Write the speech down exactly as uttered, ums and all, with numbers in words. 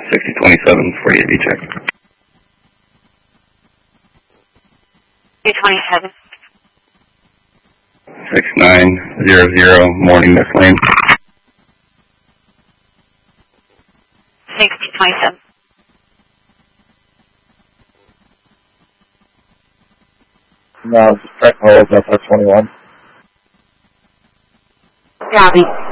sixty twenty-seven, forty-eight B check. two twenty-seven. six nine zero zero, morning, Miss Lane. sixty twenty-seven. No, just check hold, that's twenty-one. Robbie.